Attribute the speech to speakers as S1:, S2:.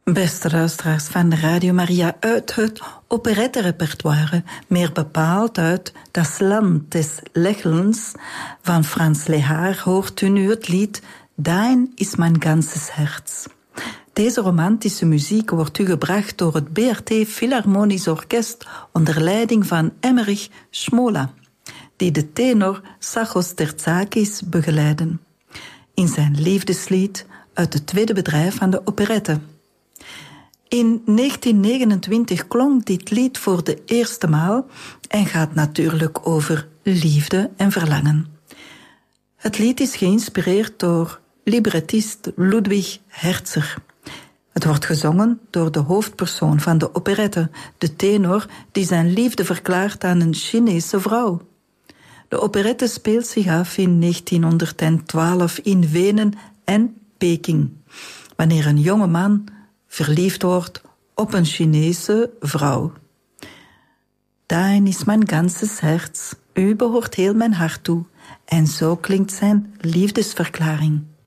S1: Beste luisteraars van Radio Maria, uit het operetterepertoire, meer bepaald uit Das Land des Lächelns van Franz Lehár, hoort u nu het lied Dein ist mein ganzes Herz. Deze romantische muziek wordt u gebracht door het BRT Philharmonisch Orkest onder leiding van Emmerich Schmola, die de tenor Zachos Terzakis begeleiden, in zijn liefdeslied uit het tweede bedrijf van de operette. In 1929 klonk dit lied voor de eerste maal en gaat natuurlijk over liefde en verlangen. Het lied is geïnspireerd door librettist Ludwig Herzer. Het wordt gezongen door de hoofdpersoon van de operette, de tenor die zijn liefde verklaart aan een Chinese vrouw. De operette speelt zich af in 1912 in Wenen en Peking, wanneer een jonge man verliefd wordt op een Chinese vrouw. Dein ist mein ganzes Herz, u behoort heel mijn hart toe, en zo klinkt zijn liefdesverklaring.